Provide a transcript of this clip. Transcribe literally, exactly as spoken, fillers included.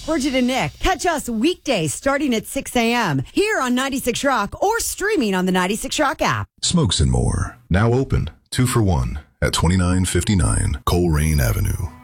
Bridget and Nick. Catch us weekdays starting at six a.m. here on ninety-six Rock or streaming on the ninety-six Rock app. Smokes and More. Now open. Two for one at twenty-nine fifty-nine Coleraine Avenue.